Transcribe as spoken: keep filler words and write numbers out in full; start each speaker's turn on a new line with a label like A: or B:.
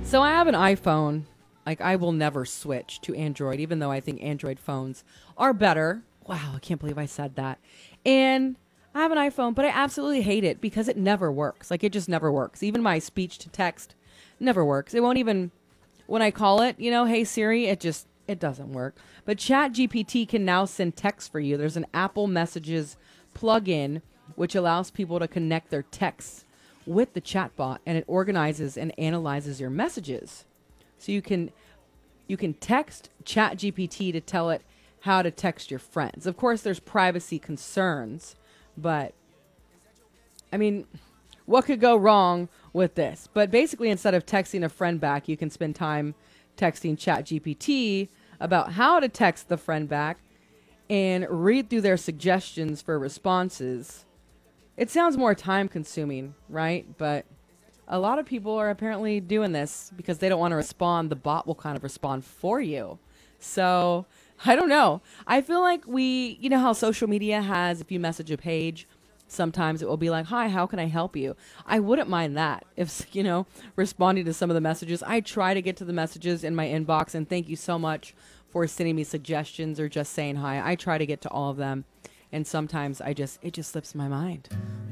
A: So I have an iPhone. Like I will never switch to Android, even though I think Android phones are better. Wow, I can't believe I said that. And I have an iPhone, but I absolutely hate it because it never works. Like it just never works. Even my speech to text never works. It won't even when I call it, you know, hey Siri, it just it doesn't work. But Chat G P T can now send text for you. There's an Apple Messages plugin which allows people to connect their texts with the chatbot, and it organizes and analyzes your messages. So you can you can text Chat G P T to tell it how to text your friends. Of course, there's privacy concerns, but I mean, what could go wrong with this? But basically, instead of texting a friend back, you can spend time texting Chat G P T about how to text the friend back and read through their suggestions for responses. It sounds more time consuming, right? But a lot of people are apparently doing this because they don't want to respond. The bot will kind of respond for you. So I don't know. I feel like we, you know how social media has, if you message a page, sometimes it will be like, hi, how can I help you? I wouldn't mind that if, you know, responding to some of the messages. I try to get to the messages in my inbox, and thank you so much for sending me suggestions or just saying hi. I try to get to all of them. And sometimes I just, it just slips my mind.